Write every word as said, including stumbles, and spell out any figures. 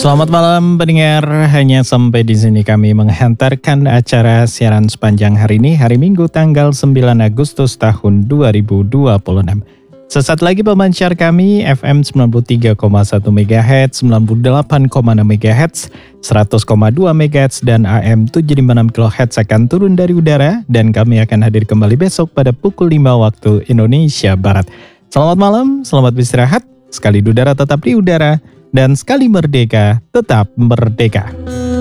Selamat malam pendengar, hanya sampai di sini kami menghantarkan acara siaran sepanjang hari ini, hari Minggu tanggal sembilan Agustus tahun dua ribu dua puluh enam. Sesaat lagi pemancar kami F M sembilan puluh tiga koma satu MHz, sembilan puluh delapan koma enam MHz, seratus koma dua MHz, dan A M tujuh lima enam kilohertz akan turun dari udara dan kami akan hadir kembali besok pada pukul lima waktu Indonesia Barat. Selamat malam, selamat beristirahat, sekali di udara tetap di udara, dan sekali merdeka tetap merdeka.